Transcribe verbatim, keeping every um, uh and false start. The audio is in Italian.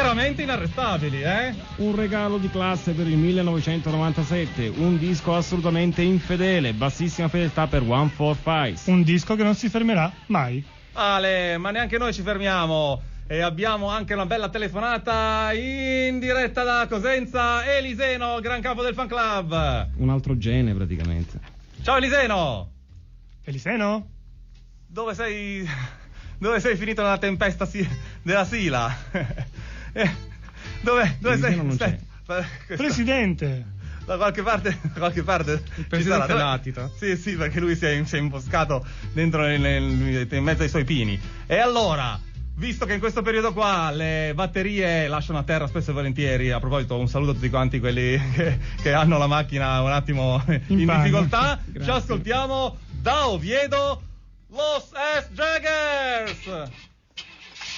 veramente inarrestabili, eh? Un regalo di classe per il millenovecentonovantasette, un disco assolutamente infedele, bassissima fedeltà per One Four Five. Un disco che non si fermerà mai. Ale, ma neanche noi ci fermiamo. E abbiamo anche una bella telefonata in diretta da Cosenza. Eliseno, gran capo del fan club. Un altro gene praticamente. Ciao Eliseno. Eliseno? Dove sei? Dove sei finito nella tempesta si... della Sila? eh, dove dove sei? Non c'è. Presidente. Da qualche parte, da qualche parte il presidente latita. Sì, sì, perché lui si è, si è imboscato dentro nel, nel, in mezzo ai suoi pini. E allora, visto che in questo periodo qua le batterie lasciano a terra spesso e volentieri, a proposito, un saluto a tutti quanti quelli che, che hanno la macchina un attimo in, in difficoltà, ci ascoltiamo da Oviedo Los S. Jaggers.